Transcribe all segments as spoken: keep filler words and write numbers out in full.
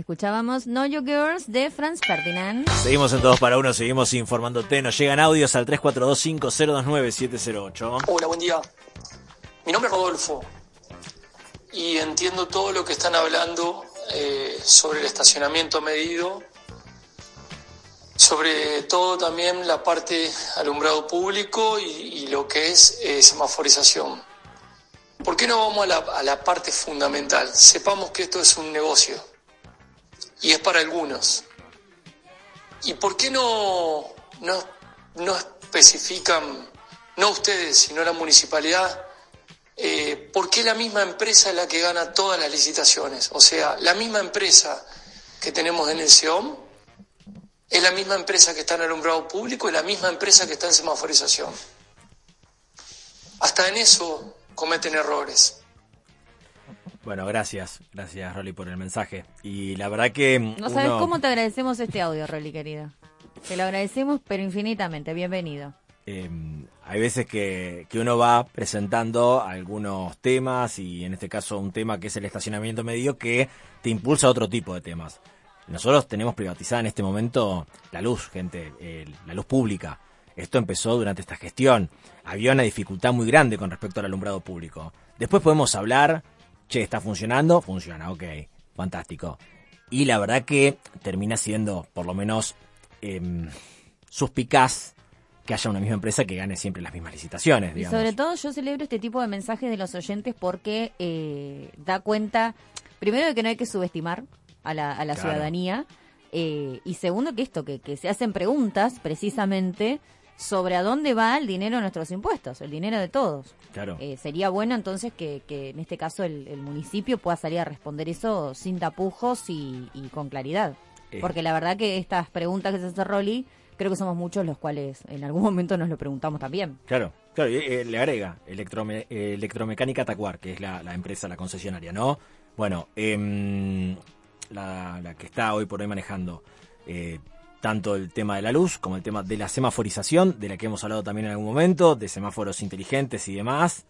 Escuchábamos Know Your Girls de Franz Ferdinand. Seguimos en Todos para Uno, seguimos informándote. Nos llegan audios al tres cuatro dos cinco cero dos nueve siete cero ocho. Hola, buen día. Mi nombre es Rodolfo y entiendo todo lo que están hablando eh, sobre el estacionamiento medido, sobre todo también la parte alumbrado público y, y lo que es eh, semaforización. ¿Por qué no vamos a la, a la parte fundamental? Sepamos que esto es un negocio y es para algunos. ¿Y por qué no, no, no especifican, no ustedes, sino la municipalidad, eh, por qué la misma empresa es la que gana todas las licitaciones? O sea, la misma empresa que tenemos en el SEOM es la misma empresa que está en alumbrado público y la misma empresa que está en semaforización. Hasta en eso cometen errores. Bueno, gracias, gracias Rolly por el mensaje. Y la verdad que No uno... sabes cómo te agradecemos este audio, Rolly, querida. Te lo agradecemos, pero infinitamente. Bienvenido. Eh, hay veces que, que uno va presentando algunos temas, y en este caso un tema que es el estacionamiento medio, que te impulsa a otro tipo de temas. Nosotros tenemos privatizada en este momento la luz, gente, eh, la luz pública. Esto empezó durante esta gestión. Había una dificultad muy grande con respecto al alumbrado público. Después podemos hablar, che, ¿está funcionando? Funciona, ok, fantástico. Y la verdad que termina siendo, por lo menos, eh, suspicaz que haya una misma empresa que gane siempre las mismas licitaciones, digamos. Y sobre todo yo celebro este tipo de mensajes de los oyentes porque eh, da cuenta, primero, de que no hay que subestimar a la, a la Claro. ciudadanía, eh, y segundo, que esto, que, que se hacen preguntas precisamente sobre a dónde va el dinero de nuestros impuestos, el dinero de todos. Claro. Eh, sería bueno entonces que, que en este caso el, el municipio pueda salir a responder eso sin tapujos y, y con claridad. Eh. Porque la verdad que estas preguntas que se hace Rolly, creo que somos muchos los cuales en algún momento nos lo preguntamos también. Claro, claro, y, eh, le agrega Electrome- eh, Electromecánica Tacuar, que es la, la empresa, la concesionaria, ¿no? Bueno, eh, la, la que está hoy por hoy manejando eh, tanto el tema de la luz como el tema de la semaforización, de la que hemos hablado también en algún momento, de semáforos inteligentes y demás.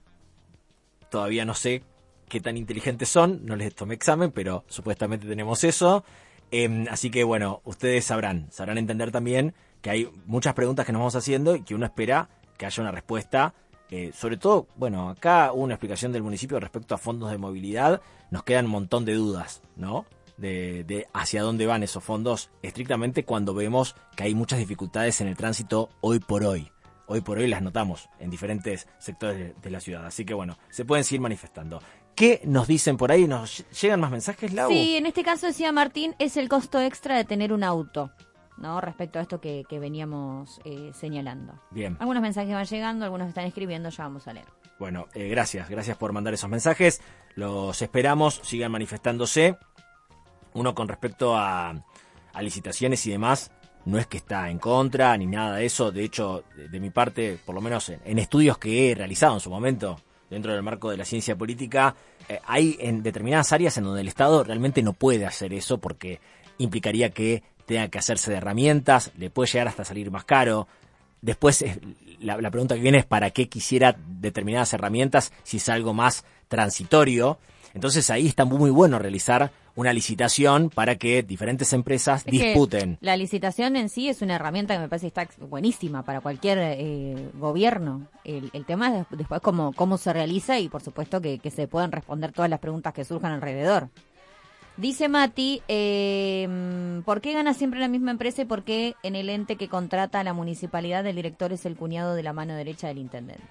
Todavía no sé qué tan inteligentes son, no les tomé examen, pero supuestamente tenemos eso. Eh, así que bueno, ustedes sabrán, sabrán entender también que hay muchas preguntas que nos vamos haciendo y que uno espera que haya una respuesta. Eh, sobre todo, bueno, acá hubo una explicación del municipio respecto a fondos de movilidad. Nos quedan un montón de dudas, ¿no? De, de hacia dónde van esos fondos, estrictamente cuando vemos que hay muchas dificultades en el tránsito hoy por hoy. Hoy por hoy las notamos en diferentes sectores de, de la ciudad. Así que bueno, se pueden seguir manifestando. ¿Qué nos dicen por ahí? ¿Nos llegan más mensajes, Lau? Sí, en este caso decía Martín, es el costo extra de tener un auto, ¿no? Respecto a esto que, que veníamos eh, señalando. Bien. Algunos mensajes van llegando, algunos están escribiendo, ya vamos a leer. Bueno, eh, gracias, gracias por mandar esos mensajes. Los esperamos, sigan manifestándose. Uno con respecto a, a licitaciones y demás, no es que está en contra ni nada de eso. De hecho, de, de mi parte, por lo menos en, en estudios que he realizado en su momento, dentro del marco de la ciencia política, eh, hay en determinadas áreas en donde el Estado realmente no puede hacer eso porque implicaría que tenga que hacerse de herramientas, le puede llegar hasta salir más caro. Después, eh, la, la pregunta que viene es para qué quisiera determinadas herramientas si es algo más transitorio. Entonces ahí está muy bueno realizar una licitación para que diferentes empresas Es disputen. La licitación en sí es una herramienta que me parece que está buenísima para cualquier eh, gobierno. El, el tema es después cómo, cómo se realiza y por supuesto que, que se puedan responder todas las preguntas que surjan alrededor. Dice Mati, eh, ¿por qué gana siempre la misma empresa y por qué en el ente que contrata a la municipalidad el director es el cuñado de la mano derecha del intendente?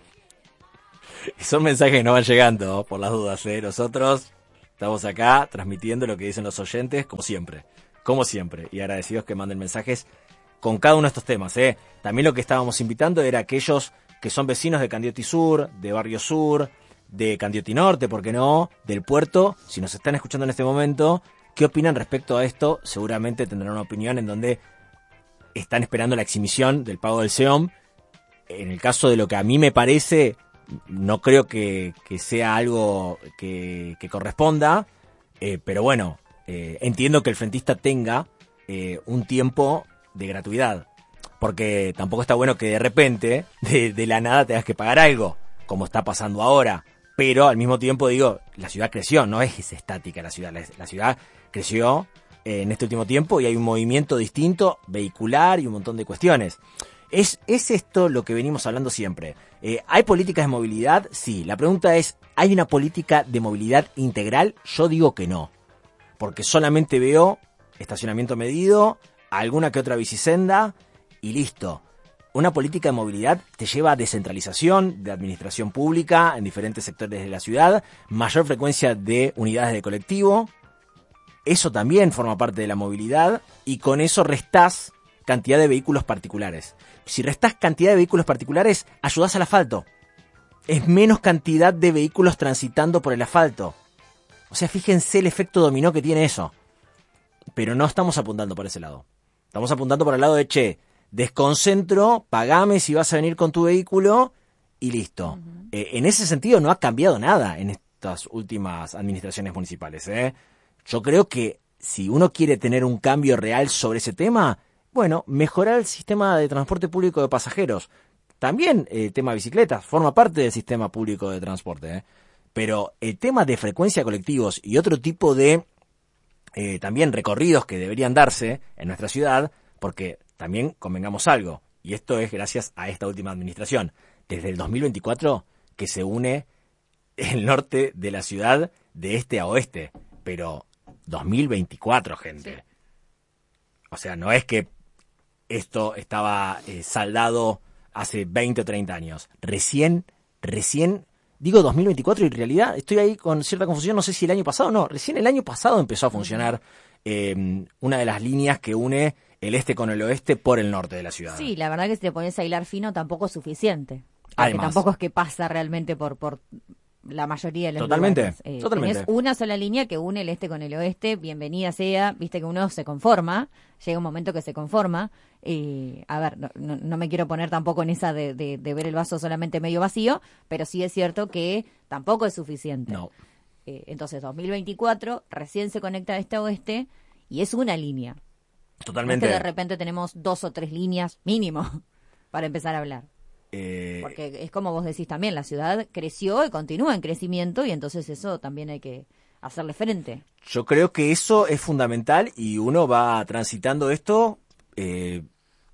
Son mensajes que no van llegando, por las dudas, ¿eh? Nosotros estamos acá transmitiendo lo que dicen los oyentes, como siempre, como siempre, y agradecidos que manden mensajes con cada uno de estos temas, ¿eh? También lo que estábamos invitando era aquellos que son vecinos de Candioti Sur, de Barrio Sur, de Candioti Norte, ¿por qué no?, del puerto. Si nos están escuchando en este momento, ¿qué opinan respecto a esto? Seguramente tendrán una opinión en donde están esperando la exhibición del pago del SEOM. En el caso de lo que a mí me parece, no creo que, que sea algo que, que corresponda, eh, pero bueno, eh, entiendo que el frentista tenga eh, un tiempo de gratuidad, porque tampoco está bueno que de repente, de, de la nada, tengas que pagar algo, como está pasando ahora. pero al mismo tiempo digo, la ciudad creció, no es estática la ciudad, la, la ciudad creció eh, en este último tiempo y hay un movimiento distinto, vehicular y un montón de cuestiones. ¿Es, es esto lo que venimos hablando siempre? Eh, ¿Hay políticas de movilidad? Sí. La pregunta es, ¿hay una política de movilidad integral? Yo digo que no, porque solamente veo estacionamiento medido, alguna que otra bicisenda y listo. Una política de movilidad te lleva a descentralización de administración pública en diferentes sectores de la ciudad, mayor frecuencia de unidades de colectivo. Eso también forma parte de la movilidad y con eso restás cantidad de vehículos particulares. Si restás cantidad de vehículos particulares, ayudás al asfalto. Es menos cantidad de vehículos transitando por el asfalto. O sea, fíjense el efecto dominó que tiene eso. Pero no estamos apuntando por ese lado. Estamos apuntando por el lado de, che, desconcentro, pagame si vas a venir con tu vehículo y listo. Uh-huh. Eh, en ese sentido no ha cambiado nada en estas últimas administraciones municipales. ¿eh? Yo creo que si uno quiere tener un cambio real sobre ese tema, bueno, mejorar el sistema de transporte público de pasajeros. También el tema de bicicletas forma parte del sistema público de transporte. ¿eh? Pero el tema de frecuencia de colectivos y otro tipo de eh, también recorridos que deberían darse en nuestra ciudad, porque también convengamos algo, y esto es gracias a esta última administración, desde el dos mil veinticuatro que se une el norte de la ciudad de este a oeste, pero dos mil veinticuatro, gente. Sí. O sea, no es que esto estaba eh, saldado hace veinte o treinta años. Recién, recién, digo dos mil veinticuatro y en realidad estoy ahí con cierta confusión, no sé si el año pasado o no, recién el año pasado empezó a funcionar eh, una de las líneas que une el este con el oeste por el norte de la ciudad. Sí, la verdad que si te pones a hilar fino tampoco es suficiente. Porque Además, tampoco es que pasa realmente por por la mayoría de los totalmente, lugares. Eh, totalmente. Tenés una sola línea que une el este con el oeste, bienvenida sea, viste que uno se conforma, llega un momento que se conforma. Eh, a ver, no, no, no me quiero poner tampoco en esa de, de, de ver el vaso solamente medio vacío, pero sí es cierto que tampoco es suficiente. No. Eh, entonces, dos mil veinticuatro, recién se conecta este a oeste y es una línea. Totalmente. No es que de repente tenemos dos o tres líneas mínimo para empezar a hablar. Eh... Porque es como vos decís también, la ciudad creció y continúa en crecimiento y entonces eso también hay que hacerle frente. Yo creo que eso es fundamental y uno va transitando esto eh,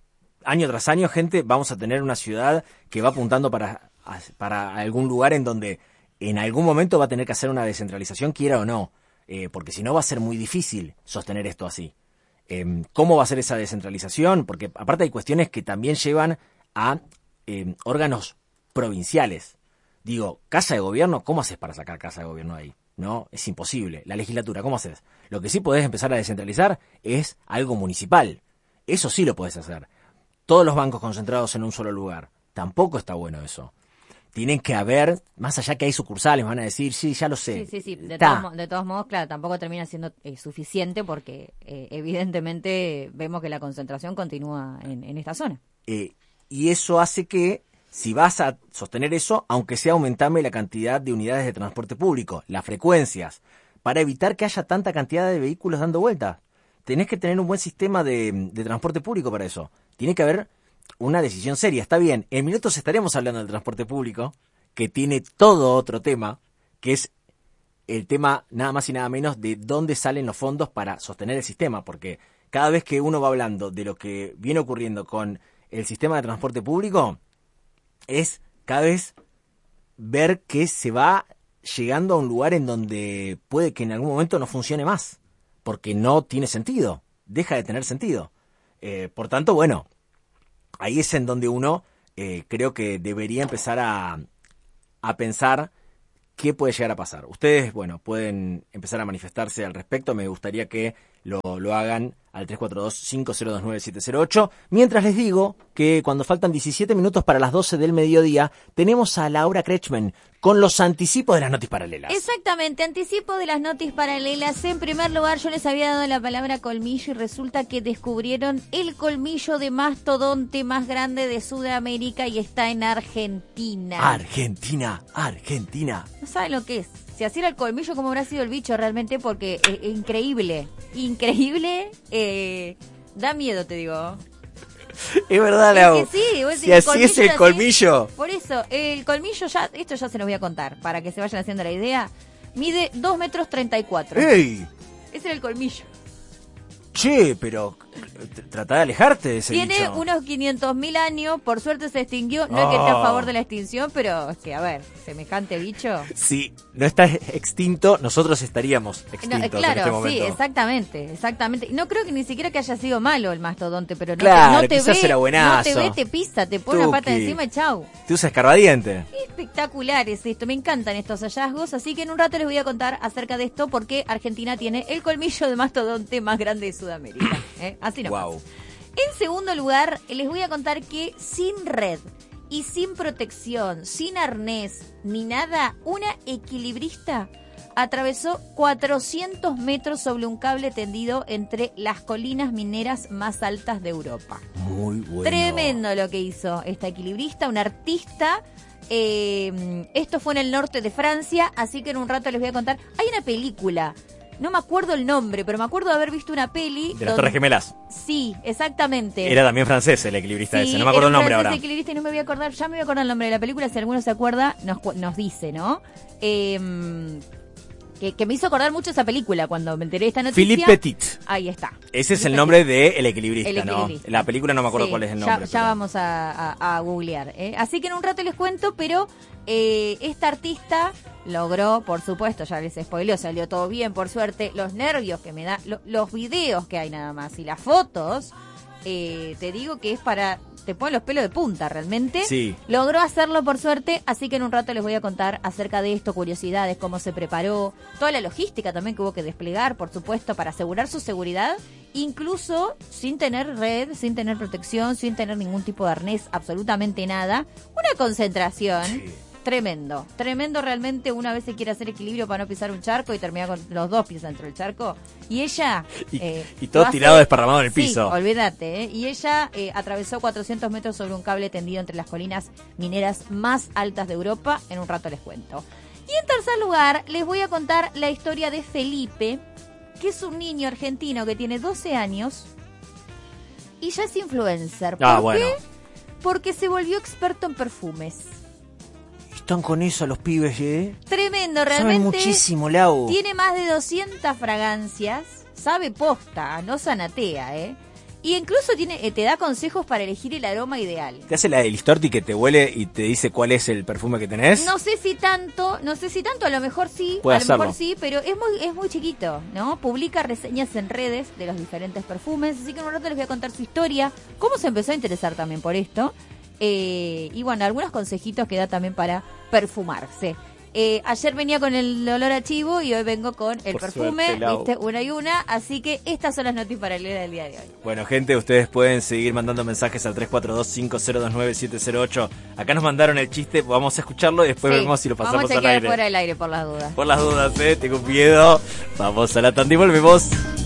año tras año, gente, vamos a tener una ciudad que va apuntando para, para algún lugar en donde en algún momento va a tener que hacer una descentralización, quiera o no, eh, porque si no va a ser muy difícil sostener esto así. Eh, ¿Cómo va a ser esa descentralización? Porque aparte hay cuestiones que también llevan a eh, órganos provinciales. Digo, casa de gobierno, ¿cómo haces para sacar casa de gobierno ahí? No, es imposible. La legislatura, ¿cómo haces? Lo que sí podés empezar a descentralizar es algo municipal. Eso sí lo podés hacer. Todos los bancos concentrados en un solo lugar. Tampoco está bueno eso. Tienen que haber, más allá que hay sucursales, van a decir, sí, ya lo sé. Sí, sí, sí. De, todos, de todos modos, claro, tampoco termina siendo eh, suficiente porque eh, evidentemente vemos que la concentración continúa en, en esta zona. Eh, y eso hace que, si vas a sostener eso, aunque sea aumentame la cantidad de unidades de transporte público, las frecuencias, para evitar que haya tanta cantidad de vehículos dando vueltas. Tenés que tener un buen sistema de, de transporte público para eso. Tiene que haber una decisión seria. Está bien, en minutos estaremos hablando del transporte público, que tiene todo otro tema, que es el tema nada más y nada menos de dónde salen los fondos para sostener el sistema, porque cada vez que uno va hablando de lo que viene ocurriendo con el sistema de transporte público, es cada vez ver que se va llegando a un lugar en donde puede que en algún momento no funcione más, porque no tiene sentido, deja de tener sentido. Eh, por tanto, bueno, ahí es en donde uno eh, creo que debería empezar a, a pensar qué puede llegar a pasar. Ustedes, bueno, pueden empezar a manifestarse al respecto. Me gustaría que lo, lo hagan al tres cuatro dos, cinco cero dos, nueve siete cero ocho. Mientras les digo que cuando faltan diecisiete minutos para las doce del mediodía, tenemos a Laura Kretschmann con los anticipos de las noticias paralelas. Exactamente, anticipo de las noticias paralelas. En primer lugar, yo les había dado la palabra colmillo y resulta que descubrieron el colmillo de mastodonte más grande de Sudamérica y está en Argentina. Argentina, Argentina. No saben lo que es. Si así era el colmillo, ¿cómo habrá sido el bicho realmente? Porque eh, increíble, increíble, eh, da miedo, te digo. Es verdad, Lau. Es que sí, vos si decís, así es el así, colmillo. por eso, el colmillo ya, esto ya se los voy a contar, para que se vayan haciendo la idea. Mide dos metros treinta y cuatro. ¡Ey! Ese era el colmillo. Che, pero trata de alejarte de ese Tiene bicho. unos quinientos mil años, por suerte se extinguió. No es que esté a favor de la extinción, pero es que, a ver, semejante bicho. Si no está extinto, nosotros estaríamos extintos No, eh, en claro, este momento. sí, exactamente, exactamente. No creo que ni siquiera que haya sido malo el mastodonte, pero no Claro, te, no te quizás ve, era buenazo. no te ve, te pisa, te pone una pata Tuki. encima y chau. Te usa escarbadiente. Espectacular es esto, me encantan estos hallazgos, así que en un rato les voy a contar acerca de esto porque Argentina tiene el colmillo de mastodonte más grande de Sudamérica. ¿eh? Así no. Wow. En segundo lugar, les voy a contar que sin red y sin protección, sin arnés ni nada, una equilibrista atravesó cuatrocientos metros sobre un cable tendido entre las colinas mineras más altas de Europa. Muy bueno. Tremendo lo que hizo esta equilibrista, una artista. Eh, esto fue en el norte de Francia, así que en un rato les voy a contar. Hay una película, no me acuerdo el nombre, pero me acuerdo de haber visto una peli. De las Torres Gemelas. Sí, exactamente. Era también francés el equilibrista Sí, ese, no me acuerdo el era un nombre francés ahora. equilibrista y no me voy a acordar, ya me voy a acordar el nombre de la película, si alguno se acuerda, nos, cu- nos dice, ¿no? Eh, que, que me hizo acordar mucho esa película cuando me enteré de esta noticia. Philippe Petit. Ahí está. Ese es Philippe el nombre Petit. de El Equilibrista, El ¿no? Equilibrista. La película no me acuerdo Sí, cuál es el ya- nombre. Ya, pero- vamos a, a- a googlear. ¿eh? Así que en un rato les cuento, pero eh, esta artista logró, por supuesto, ya les spoileo, salió todo bien, por suerte. Los nervios que me da, lo- los videos que hay nada más y las fotos, eh, te digo que es para... Te ponen los pelos de punta realmente. Sí. Logró hacerlo por suerte, así que en un rato les voy a contar acerca de esto, curiosidades, cómo se preparó, toda la logística también que hubo que desplegar, por supuesto, para asegurar su seguridad, incluso sin tener red, sin tener protección, sin tener ningún tipo de arnés, absolutamente nada. Una concentración. Sí. Tremendo, tremendo realmente. Una vez se quiere hacer equilibrio para no pisar un charco y terminar con los dos pies dentro del charco. Y ella... Y, eh, y todo lo hace- tirado desparramado en el Sí, piso. olvídate, ¿eh? Y ella eh, atravesó cuatrocientos metros sobre un cable tendido entre las colinas mineras más altas de Europa. En un rato les cuento. Y en tercer lugar, les voy a contar la historia de Felipe, que es un niño argentino que tiene doce años y ya es influencer. ¿Por Ah, qué? bueno. Porque se volvió experto en perfumes. Están con eso los pibes, ¿eh? Tremendo, Saben realmente. muchísimo, Lau. Tiene más de doscientas fragancias, sabe posta, no zanatea, ¿eh? Y incluso tiene, eh, te da consejos para elegir el aroma ideal. ¿Te hace la del Listorti que te huele y te dice cuál es el perfume que tenés? No sé si tanto, no sé si tanto, a lo mejor sí, Puede a lo hacerlo. mejor sí, pero es muy, es muy chiquito, ¿no? Publica reseñas en redes de los diferentes perfumes, así que en un rato les voy a contar su historia, cómo se empezó a interesar también por esto, eh, y bueno, algunos consejitos que da también para perfumarse. Eh, ayer venía con el olor a chivo y hoy vengo con el Por perfume, suerte, Lau. viste, una y una, así que estas son las noticias paralelas del día de hoy. Bueno, gente, ustedes pueden seguir mandando mensajes al tres cuatro dos, cinco cero dos nueve, siete cero ocho. Acá nos mandaron el chiste, vamos a escucharlo y después Sí, vemos si lo pasamos vamos a al chequear aire. fuera del aire por las dudas. Por las dudas, eh, tengo miedo. Vamos a la tanda y volvemos.